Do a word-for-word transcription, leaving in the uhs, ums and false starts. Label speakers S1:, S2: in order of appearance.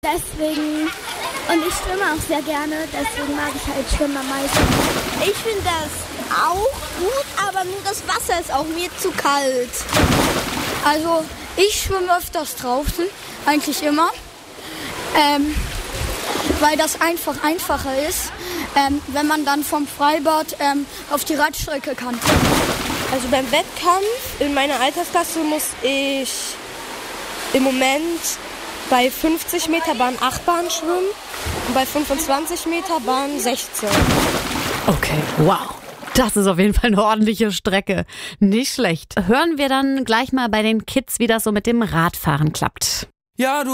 S1: Deswegen, und ich schwimme auch sehr gerne, deswegen mag ich halt Schwimmen am meisten.
S2: Ich finde das auch gut, aber nur das Wasser ist auch mir zu kalt.
S3: Also ich schwimme öfters draußen, eigentlich immer, ähm, weil das einfach einfacher ist, ähm, wenn man dann vom Freibad ähm, auf die Radstrecke kann.
S2: Also beim Wettkampf in meiner Altersklasse muss ich im Moment bei fünfzig Meter Bahn acht Bahnen schwimmen und bei fünfundzwanzig Meter Bahn sechzehn.
S4: Okay, wow. Das ist auf jeden Fall eine ordentliche Strecke. Nicht schlecht. Hören wir dann gleich mal bei den Kids, wie das so mit dem Radfahren klappt.
S5: Ja, du